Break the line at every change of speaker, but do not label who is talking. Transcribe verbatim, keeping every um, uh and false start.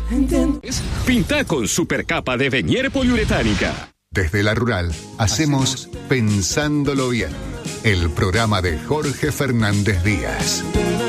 Pinta con supercapa de Venier poliuretánica.
Desde la Rural hacemos Pensándolo Bien, el programa de Jorge Fernández Díaz.